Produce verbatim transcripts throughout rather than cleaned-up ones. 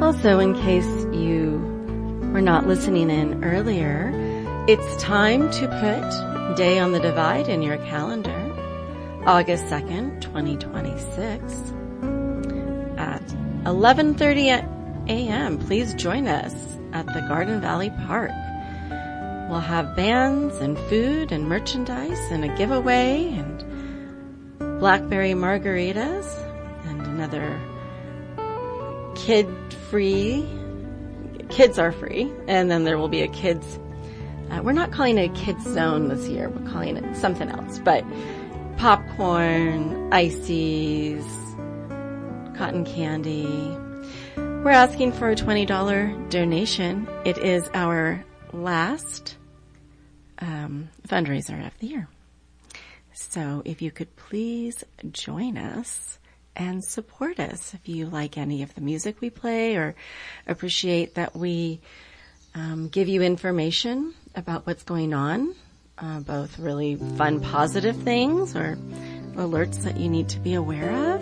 Also, in case you were not listening in earlier, it's time to put Day on the Divide in your calendar. August second, twenty twenty-six at eleven thirty a.m. Please join us at the Garden Valley Park. We'll have bands and food and merchandise and a giveaway and blackberry margaritas and another kid-free, kids are free, and then there will be a kids, uh, we're not calling it a kids zone this year, we're calling it something else, but popcorn, ices, cotton candy. We're asking for a twenty dollars donation. It is our last um, fundraiser of the year. So if you could please join us and support us if you like any of the music we play or appreciate that we um, give you information about what's going on. Uh, both really fun, positive things or alerts that you need to be aware of.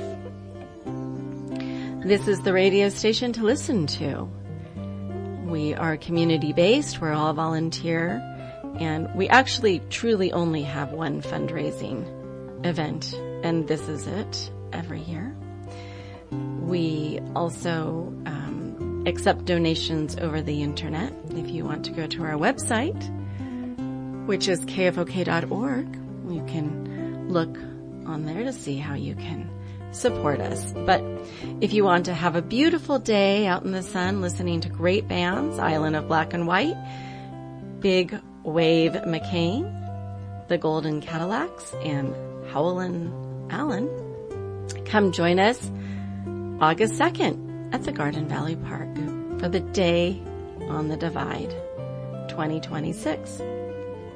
This is the radio station to listen to. We are community-based. We're all volunteer. And we actually truly only have one fundraising event, and this is it every year. We also um, accept donations over the internet. If you want to go to our website, which is k f o k dot org. You can look on there to see how you can support us. But if you want to have a beautiful day out in the sun listening to great bands, Island of Black and White, Big Wave McCain, The Golden Cadillacs, and Howlin' Allen, come join us August second at the Garden Valley Park for the Day on the Divide twenty twenty-six.